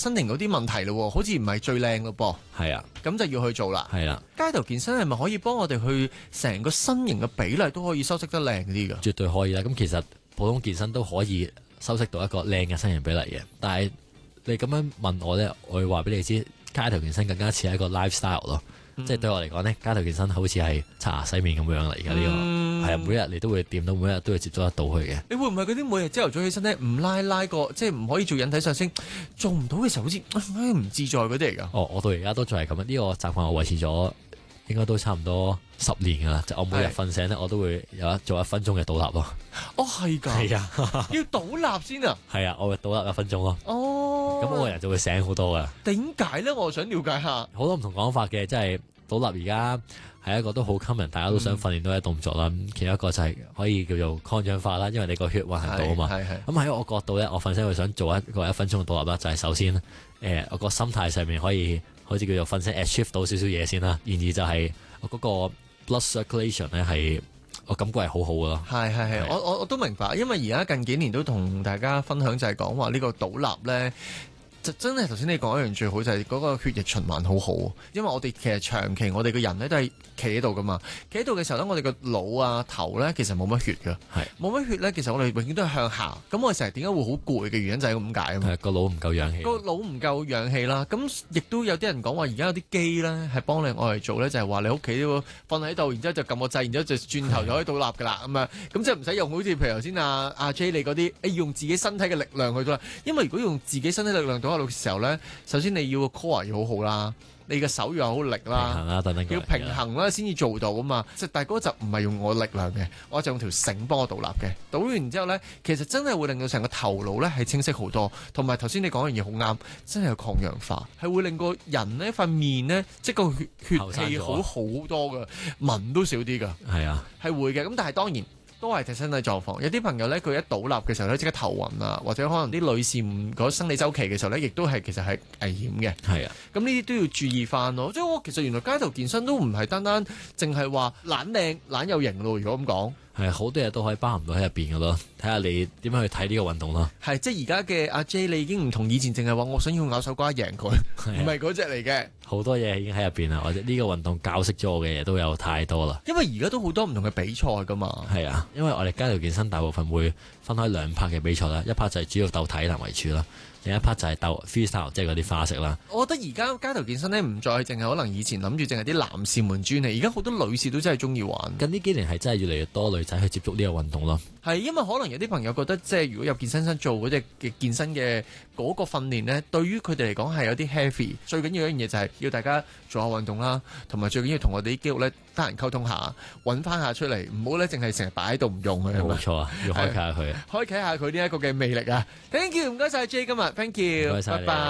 身形嗰啲問題咯，好似唔係最靚咯噃。 係啊， 咁就要去做啦。 係啦， 街頭健身係咪可以幫我哋去成個身形嘅比例都可以修飾得靚啲㗎？ 絕對可以啦。咁其實普通健身都可以修飾到一個靚嘅身形比例嘅，但係你咁樣問我咧，我會話俾你知，街頭健身更加似係一個 lifestyle 咯。即係對我嚟講咧，街頭健身好似係刷牙洗面咁樣嚟嘅呢個，係啊，每日你都會掂到，每日都會接觸得到佢嘅。 你會唔會嗰啲每日朝頭早起身咧，唔拉個，即係唔可以做引體上升，做唔到嘅時候好似唔自在嗰啲嚟㗎？ 哦，我到而家都仲係咁樣，呢個習慣我維持咗應該都差唔多10年㗎啦。就我每日瞓醒咧，我都會做1分鐘嘅倒立咯。 哦，係㗎， 係啊， 要倒立先啊？ 係啊，我會倒立1分鐘咯。 哦， 咁我個人就會醒好多㗎。 點解咧？我想了解下。 好多唔同講法嘅，即係倒立而家係一個都好 common，大家都想訓練到嘅動作啦。其中一個就係可以叫做抗氧化啦，因為你個血運行到啊嘛。咁喺我角度咧，我瞓醒會想做一個1分鐘嘅倒立啦，就係首先我個心態上面可以好似叫做瞓醒 achieve 到少少嘢先啦。然而就係我嗰個 blood circulation 咧係我感覺係好好嘅咯。 係，我都明白，因為而家近幾年都同大家分享就係講話呢個倒立咧。真係頭先你講一樣最好就係嗰個血液循環好好，因為我哋其實長期我哋個人咧都係企喺度噶嘛，企喺度嘅時候咧，我哋個腦啊頭咧其實冇乜血㗎，冇乜血咧，其實我哋永遠都係向下，咁我哋成日點解會好攰嘅原因就係咁解啊嘛， 個腦唔夠氧氣， 個腦唔夠氧氣啦，咁亦都有啲人講話而家有啲機咧係幫你我嚟做咧，就係話你屋企都瞓喺度，然之後就撳個掣，然之後就轉頭就可以倒立㗎啦，咁啊，咁即係唔使用好似譬如頭先阿 J 你嗰啲，用自己身體嘅力量去倒立，因為如果用自己身體力量倒立嘅時候咧，首先你要個 core 要好好啦，你嘅手要有好力啦，要平衡啦先至做到啊嘛。但係嗰就唔係用我力量嘅，我就用條繩幫我倒立嘅。倒完之後咧，其實真係會令到成個頭腦咧係清晰好多，同埋頭先你講嘅嘢好啱，真係有抗氧化，係會令個人呢塊面咧即係個血氣好多噶，紋都少啲噶。係啊，係會嘅。咁但係當然。都係睇身體狀況，有啲朋友咧，佢一倒立嘅時候咧，即刻頭暈啊，或者可能啲女士唔嗰生理週期嘅時候咧，亦都係其實係危險嘅。係啊，咁呢啲都要注意翻咯。即係我其實原來街頭健身都唔係單單淨係話懶靚懶有型咯。如果咁講，係好多嘢都可以包含到喺入邊嘅咯。睇下你點樣去睇呢個運動咯。係即係而家嘅阿 J，你已經唔同以前，淨係話我想要咬手瓜贏佢，唔係嗰隻嚟嘅。好多嘢已經喺入邊啦，或者呢個運動教識咗我嘅嘢都有太多啦。因為而家都好多唔同嘅比賽噶嘛。係啊，因為我哋街頭健身大部分會分開2 part 嘅比賽啦，一 part 就係主要鬥體能為主啦。另一 part 就係鬥 freestyle， 即係嗰啲花式啦。我覺得而家街頭健身咧唔再係淨係可能以前諗住淨係啲男士們專利，而家好多女士都真係中意玩。近呢幾年係真係越嚟越多女仔去接觸呢個運動咯。係因為可能有啲朋友覺得即係如果有健身室做嗰隻嘅健身嘅嗰個訓練呢，對於佢哋嚟講係有啲 heavy。最緊要一樣嘢就係要大家做下運動啦，同埋最緊要同我哋啲肌肉咧得閒溝通下，揾翻下出嚟，唔好咧淨係成日擺喺度唔用佢。冇錯啊，要開啟下佢，開啟下佢呢一個嘅魅力啊！Thank you，唔該晒 J 今日。Thank you，拜拜。